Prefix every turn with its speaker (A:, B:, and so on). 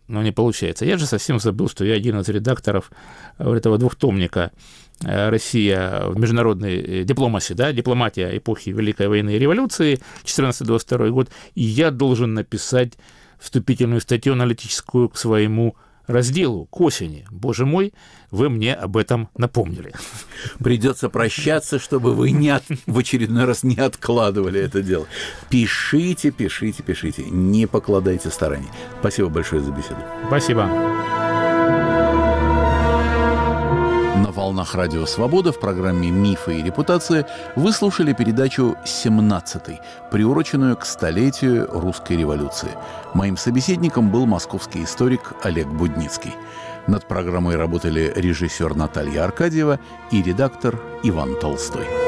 A: но не получается. Я же совсем забыл, что я один из редакторов этого двухтомника «Россия в международной дипломатии», да, дипломатия эпохи Великой войны и революции, 14-22 год, и я должен написать вступительную статью аналитическую к своему разделу, к осени. Боже мой, вы мне об этом напомнили.
B: Придется прощаться, чтобы вы в очередной раз не откладывали это дело. Пишите, пишите, пишите. Не покладайте стараний. Спасибо большое за беседу.
A: Спасибо.
B: На волнах Радио Свобода в программе «Мифы и репутация» вы слушали передачу «17-й», приуроченную к столетию русской революции. Моим собеседником был московский историк Олег Будницкий. Над программой работали режиссер Наталья Аркадьева и редактор Иван Толстой.